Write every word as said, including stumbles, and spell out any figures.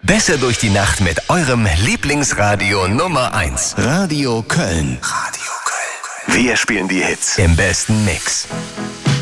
Besser durch die Nacht mit eurem Lieblingsradio Nummer eins. Radio Köln. Radio Köln. Wir spielen die Hits im besten Mix.